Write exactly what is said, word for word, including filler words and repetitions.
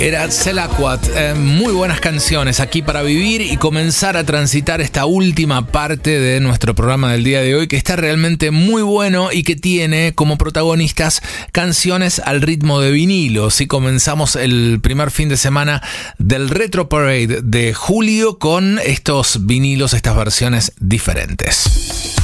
Era Tselacquat, eh, muy buenas canciones aquí para vivir y comenzar a transitar esta última parte de nuestro programa del día de hoy, que está realmente muy bueno y que tiene como protagonistas canciones al ritmo de vinilo. Si comenzamos el primer fin de semana del Retro Parade de julio con estos vinilos, estas versiones diferentes.